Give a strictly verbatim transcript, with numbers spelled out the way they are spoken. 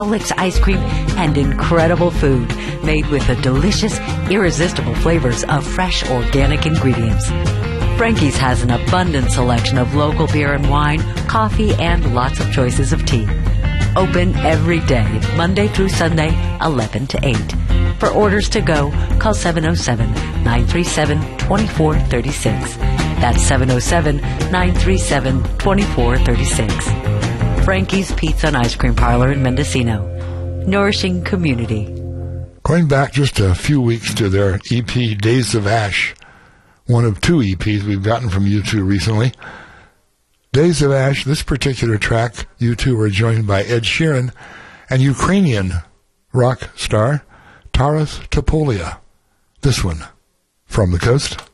Licks ice cream, and incredible food made with the delicious, irresistible flavors of fresh organic ingredients. Frankie's has an abundant selection of local beer and wine, coffee, and lots of choices of tea. Open every day, Monday through Sunday, eleven to eight. For orders to go, call seven oh seven, nine three seven, two four three six. That's seven oh seven, nine three seven, two four three six. Frankie's Pizza and Ice Cream Parlor in Mendocino. Nourishing community. Going back just a few weeks to their E P, Days of Ash, one of two E Ps we've gotten from U two recently. Days of Ash, this particular track, U two were joined by Ed Sheeran and Ukrainian rock star Taras Topolia. This one, From the Coast.